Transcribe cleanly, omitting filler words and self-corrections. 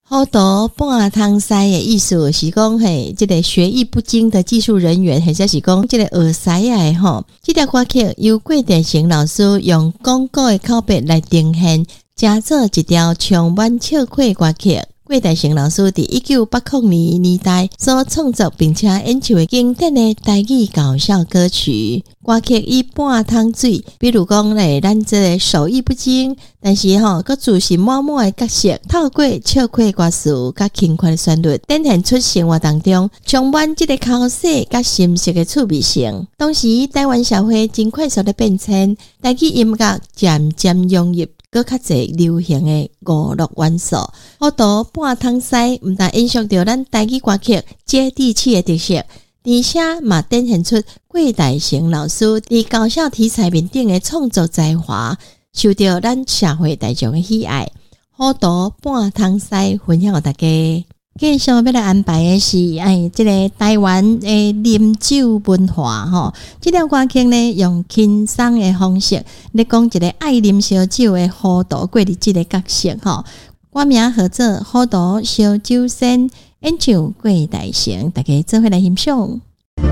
好多半汤塞的意思是讲嘿，这个学艺不精的技术人员，或者是讲这个学师的吼，这条歌曲由郭大成老师用广告的口碑来呈现，加做一条充满笑诼歌曲。郭大成老师在1980年代所创作并且演唱的经典的台语搞笑歌曲，歌曲以半桶水，比如讲咧，咱这个手艺不精，但是佮自信满满的角色，透过笑诼歌词甲轻快的旋律，展现出生活当中充满这个口水甲心色的趣味性。当时台湾社会真快速的变迁，台语音乐渐渐融入搁较侪流行的娱乐元素，好多半桶塞毋但影响到咱台语歌曲接地气的特色，而且嘛展现出郭大成老师伫搞笑题材面顶的创作才华，受到咱社会大众的喜爱。好多半桶塞分享给大家。继续要来安排的是这个台湾的啉酒文化吼，这条歌曲呢用轻松的方式来讲一个爱啉烧酒的糊涂过日子的角色吼。歌名合作糊涂烧酒仙，演唱郭大成，大家做伙来欣赏。